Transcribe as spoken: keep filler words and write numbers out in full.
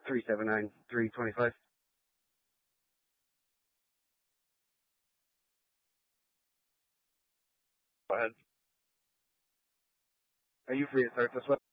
three seven nine, three two five. Go ahead. Are you free to start this one?